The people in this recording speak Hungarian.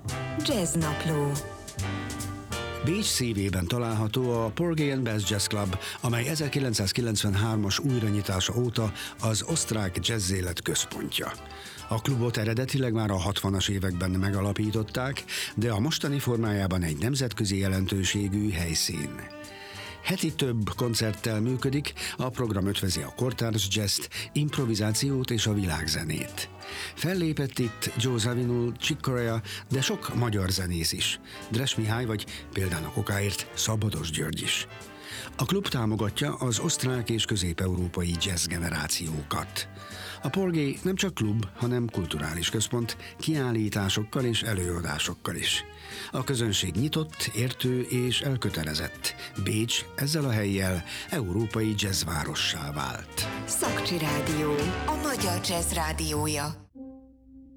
Jazznapló. Bécs szívében található a Porgy and Bess Jazz Club, amely 1993-as újranyitása óta az osztrák jazzélet központja. A klubot eredetileg már a 60-as években megalapították, de a mostani formájában egy nemzetközi jelentőségű helyszín. Heti több koncerttel működik, a program ötvözi a kortárs jazzt, improvizációt és a világzenét. Fellépett itt Joe Zawinul, Chick Corea, de sok magyar zenész is. Dres Mihály vagy példának okáért Szabados György is. A klub támogatja az osztrák és közép-európai jazz generációkat. A Porgy nem csak klub, hanem kulturális központ, kiállításokkal és előadásokkal is. A közönség nyitott, értő és elkötelezett. Bécs ezzel a hellyel európai jazzvárossá vált. Szakcsi Rádió, a magyar jazz rádiója.